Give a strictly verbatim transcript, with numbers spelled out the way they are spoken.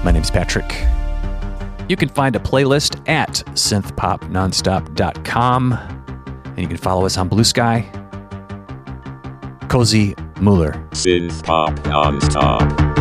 My name's Patrick. You can find a playlist at synth pop nonstop dot com, and you can follow us on Blue Sky. Cozy Mueller. Synth Pop Nonstop.